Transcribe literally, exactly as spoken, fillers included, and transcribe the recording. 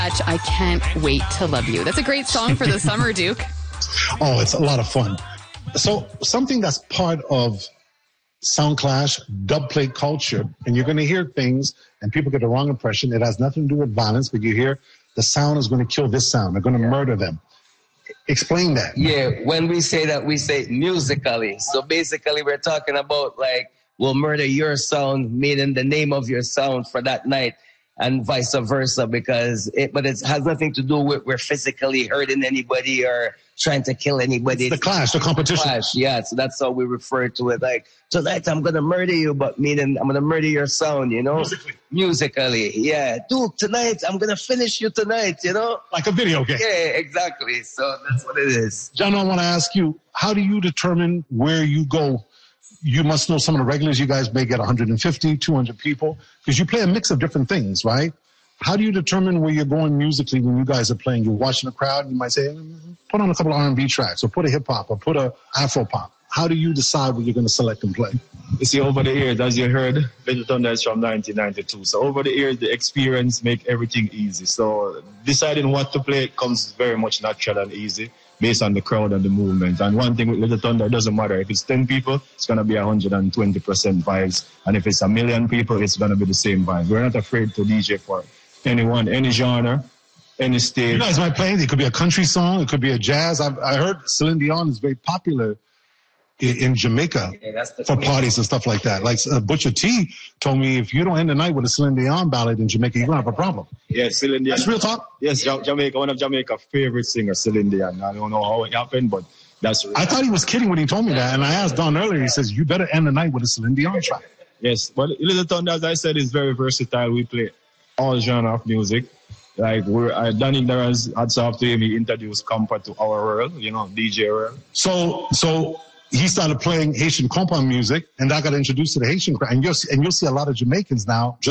I Can't Wait to Love You. That's a great song for the summer, Duke. Oh, it's a lot of fun. So something that's part of Soundclash, dubplate culture, and you're going to hear things and people get the wrong impression. It has nothing to do with violence, but you hear the sound is going to kill this sound. They're going to yeah. murder them. Explain that. Yeah, when we say that, we say musically. So basically, we're talking about like, we'll murder your sound, meaning the name of your sound for that night, and vice versa, because it, but it has nothing to do with we're physically hurting anybody or trying to kill anybody. It's the clash, the competition. The clash, yeah. So that's how we refer to it. Like, tonight I'm going to murder you, but meaning I'm going to murder your sound, you know? Musically. Musically, yeah. Dude, tonight I'm going to finish you tonight, you know? Like a video game. Yeah, exactly. So that's what it is. John, I want to ask you, how do you determine where you go? You must know some of the regulars. You guys may get one hundred fifty, two hundred people, because you play a mix of different things, right? How do you determine where you're going musically when you guys are playing? You're watching the crowd, you might say, put on a couple of R and B tracks, or put a hip-hop, or put a Afro-pop. How do you decide what you're going to select and play? You see, over the years, as you heard, Little Thunder is from nineteen ninety-two. So over the years, the experience make everything easy. So deciding what to play comes very much natural and easy based on the crowd and the movement. And one thing with Little Thunder, it doesn't matter. If it's ten people, it's going to be one hundred twenty percent vibes. And if it's a million people, it's going to be the same vibe. We're not afraid to D J for anyone, any genre, any stage. You guys might play, it could be a country song, it could be a jazz. I've, I heard Celine Dion is very popular in, in Jamaica yeah, that's the for thing. Parties and stuff like that. Like uh, Butcher T told me, if you don't end the night with a Celine Dion ballad in Jamaica, you're going to have a problem. Yes, Celine Dion. That's real talk? Yes, Jamaica, one of Jamaica's favorite singers, Celine Dion. I don't know how it happened, but that's real. I thought he was kidding when he told me that, and I asked Don earlier, he says, you better end the night with a Celine Dion track. Yes, but Little Thunder, as I said, is very versatile. We play all genre of music. Like, we're, uh, Danny Darren's hats off to him. He introduced compa to our world, you know, D J world. So, so he started playing Haitian compa music, and I got introduced to the Haitian crowd. And you'll, and you'll see a lot of Jamaicans now